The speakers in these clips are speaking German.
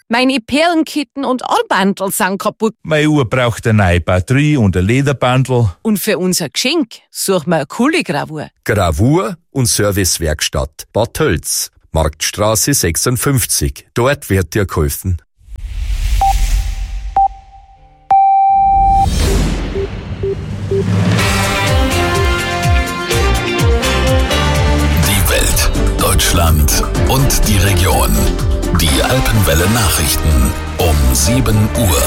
Meine Perlenketten und Armbandel sind kaputt. Meine Uhr braucht eine neue Batterie und ein Lederbandel. Und für unser Geschenk suchen wir eine coole Gravur. Gravur und Servicewerkstatt Bad Tölz, Marktstraße 56. Dort wird dir geholfen. Die Welt, Deutschland und die Region. Die Alpenwelle Nachrichten um 7 Uhr.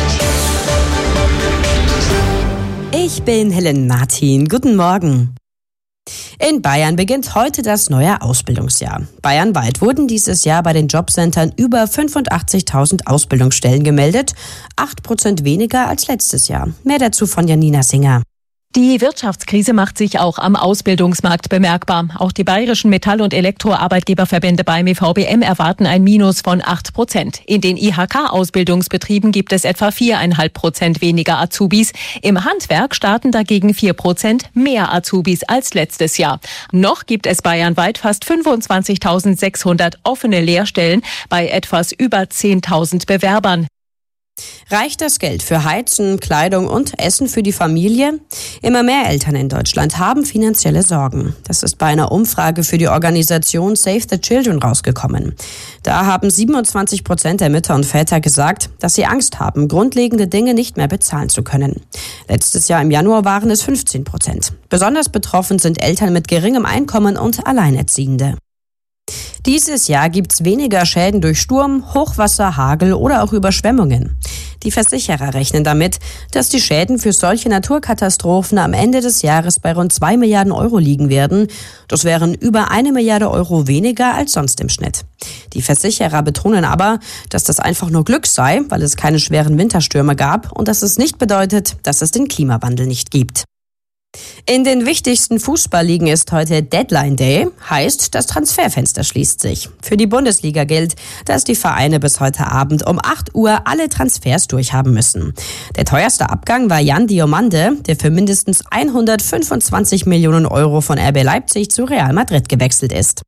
Ich bin Helen Martin. Guten Morgen. In Bayern beginnt heute das neue Ausbildungsjahr. Bayernweit wurden dieses Jahr bei den Jobcentern über 85.000 Ausbildungsstellen gemeldet, 8% weniger als letztes Jahr. Mehr dazu von Janina Singer. Die Wirtschaftskrise macht sich auch am Ausbildungsmarkt bemerkbar. Auch die bayerischen Metall- und Elektroarbeitgeberverbände beim VBM erwarten ein Minus von 8%. In den IHK-Ausbildungsbetrieben gibt es etwa 4,5% weniger Azubis. Im Handwerk starten dagegen 4% mehr Azubis als letztes Jahr. Noch gibt es bayernweit fast 25.600 offene Lehrstellen bei etwas über 10.000 Bewerbern. Reicht das Geld für Heizen, Kleidung und Essen für die Familie? Immer mehr Eltern in Deutschland haben finanzielle Sorgen. Das ist bei einer Umfrage für die Organisation Save the Children rausgekommen. Da haben 27% der Mütter und Väter gesagt, dass sie Angst haben, grundlegende Dinge nicht mehr bezahlen zu können. Letztes Jahr im Januar waren es 15%. Besonders betroffen sind Eltern mit geringem Einkommen und Alleinerziehende. Dieses Jahr gibt's weniger Schäden durch Sturm, Hochwasser, Hagel oder auch Überschwemmungen. Die Versicherer rechnen damit, dass die Schäden für solche Naturkatastrophen am Ende des Jahres bei rund 2 Milliarden Euro liegen werden. Das wären über 1 Milliarde Euro weniger als sonst im Schnitt. Die Versicherer betonen aber, dass das einfach nur Glück sei, weil es keine schweren Winterstürme gab und dass es nicht bedeutet, dass es den Klimawandel nicht gibt. In den wichtigsten Fußballligen ist heute Deadline Day, heißt, das Transferfenster schließt sich. Für die Bundesliga gilt, dass die Vereine bis heute Abend um 8 Uhr alle Transfers durchhaben müssen. Der teuerste Abgang war Jan Diomande, der für mindestens 125 Millionen Euro von RB Leipzig zu Real Madrid gewechselt ist.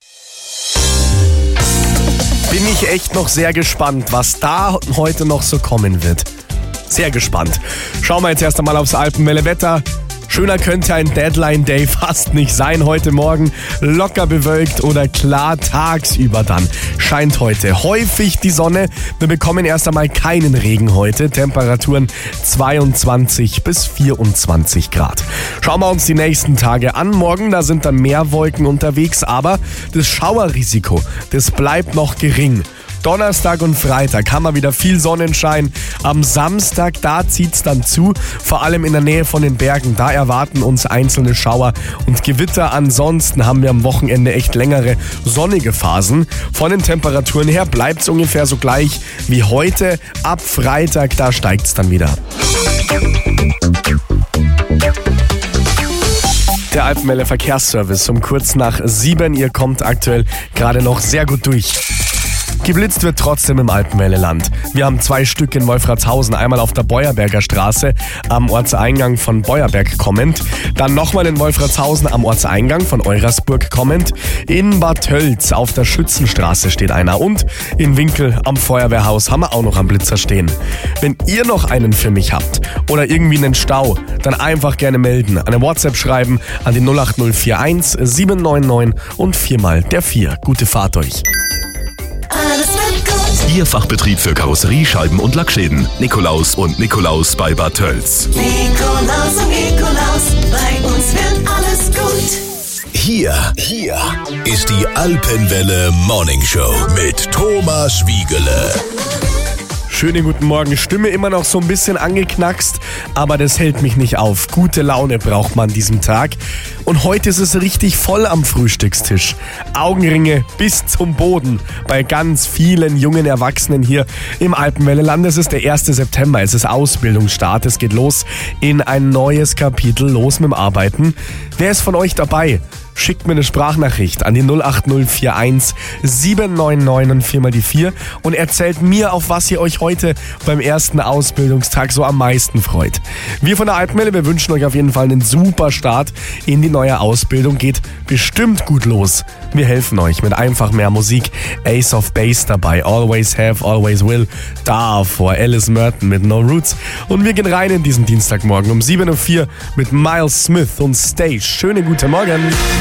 Bin ich echt noch sehr gespannt, was da heute noch so kommen wird. Sehr gespannt. Schauen wir jetzt erst einmal aufs Alpenwelle-Wetter. Schöner könnte ein Deadline-Day fast nicht sein heute Morgen. Locker bewölkt oder klar tagsüber dann. Scheint heute häufig die Sonne. Wir bekommen erst einmal keinen Regen heute. Temperaturen 22 bis 24 Grad. Schauen wir uns die nächsten Tage an. Morgen, da sind dann mehr Wolken unterwegs, aber das Schauerrisiko, das bleibt noch gering. Donnerstag und Freitag haben wir wieder viel Sonnenschein. Am Samstag, da zieht's dann zu, vor allem in der Nähe von den Bergen. Da erwarten uns einzelne Schauer und Gewitter. Ansonsten haben wir am Wochenende echt längere sonnige Phasen. Von den Temperaturen her bleibt's ungefähr so gleich wie heute. Ab Freitag, da steigt's dann wieder. Der Alpenwelle Verkehrsservice um kurz nach 7. Ihr kommt aktuell gerade noch sehr gut durch. Geblitzt wird trotzdem im Alpenwelle-Land. Wir haben 2 Stück in Wolfratshausen, einmal auf der Beuerberger Straße am Ortseingang von Beuerberg kommend, dann nochmal in Wolfratshausen am Ortseingang von Eurasburg kommend, in Bad Tölz auf der Schützenstraße steht einer und in Winkel am Feuerwehrhaus haben wir auch noch am Blitzer stehen. Wenn ihr noch einen für mich habt oder irgendwie einen Stau, dann einfach gerne melden. Eine WhatsApp schreiben an die 08041 799 und 4x4. Gute Fahrt euch. Ihr Fachbetrieb für Karosserie, Scheiben und Lackschäden. Nikolaus und Nikolaus bei Bad Tölz. Nikolaus und Nikolaus, bei uns wird alles gut. Hier ist die Alpenwelle Morning Show mit Thomas Wiegele. Schönen guten Morgen. Stimme immer noch so ein bisschen angeknackst, aber das hält mich nicht auf. Gute Laune braucht man an diesem Tag. Und heute ist es richtig voll am Frühstückstisch. Augenringe bis zum Boden bei ganz vielen jungen Erwachsenen hier im Alpenwelle-Land. Es ist der 1. September, es ist Ausbildungsstart. Es geht los in ein neues Kapitel, los mit dem Arbeiten. Wer ist von euch dabei? schickt mir eine Sprachnachricht an die 08041 799 und 4 mal die 4 und erzählt mir, auf was ihr euch heute beim ersten Ausbildungstag so am meisten freut. Wir von der Alpenwelle, wir wünschen euch auf jeden Fall einen super Start in die neue Ausbildung. Geht bestimmt gut los. Wir helfen euch mit einfach mehr Musik. Ace of Base dabei, Always Have, Always Will. Davor Alice Merton mit No Roots. Und wir gehen rein in diesen Dienstagmorgen um 7:04 Uhr mit Miles Smith und Stage. Schöne gute Morgen.